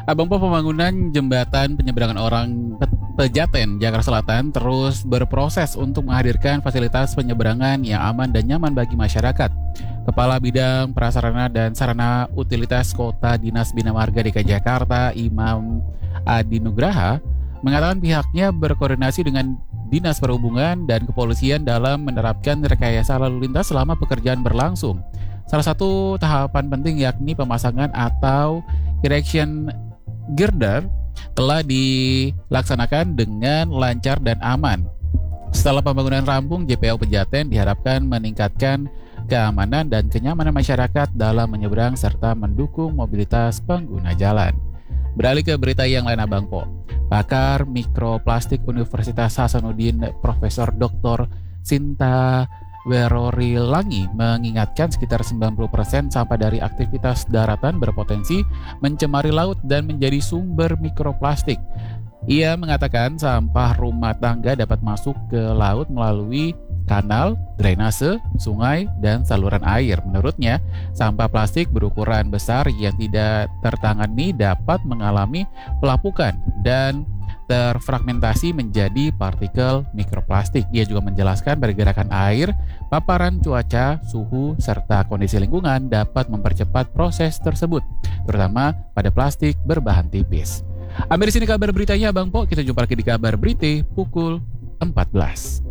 Abang Po, pembangunan jembatan penyeberangan orang Pejaten, Jakarta Selatan terus berproses untuk menghadirkan fasilitas penyeberangan yang aman dan nyaman bagi masyarakat. Kepala Bidang Prasarana dan Sarana Utilitas Kota Dinas Bina Marga DKI Jakarta, Imam Adi Nugraha, mengatakan pihaknya berkoordinasi dengan Dinas Perhubungan dan Kepolisian dalam menerapkan rekayasa lalu lintas selama pekerjaan berlangsung. Salah satu tahapan penting yakni pemasangan atau erection girder telah dilaksanakan dengan lancar dan aman. Setelah pembangunan rampung, JPO Pejaten diharapkan meningkatkan keamanan dan kenyamanan masyarakat dalam menyeberang serta mendukung mobilitas pengguna jalan. Beralih ke berita yang lain, Abang Po. Pakar mikroplastik Universitas Hasanuddin Profesor Dr. Sinta Werorilangi mengingatkan sekitar 90% sampah dari aktivitas daratan berpotensi mencemari laut dan menjadi sumber mikroplastik. Ia mengatakan sampah rumah tangga dapat masuk ke laut melalui kanal, drainase, sungai, dan saluran air. Menurutnya, sampah plastik berukuran besar yang tidak tertangani dapat mengalami pelapukan dan terfragmentasi menjadi partikel mikroplastik. Ia juga menjelaskan pergerakan air, paparan cuaca, suhu, serta kondisi lingkungan dapat mempercepat proses tersebut, terutama pada plastik berbahan tipis. Ambil di sini kabar beritanya, Bang Po. Kita jumpa lagi di kabar berita pukul 14.